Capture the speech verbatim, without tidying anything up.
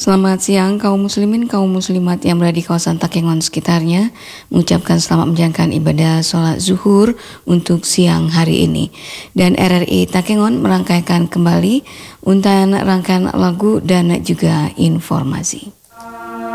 Selamat siang kaum muslimin, kaum muslimat yang berada di kawasan Takengon sekitarnya. Mengucapkan selamat menjalankan ibadah sholat zuhur untuk siang hari ini. Dan R R I Takengon merangkaikan kembali untayan rangkaian lagu dan juga informasi.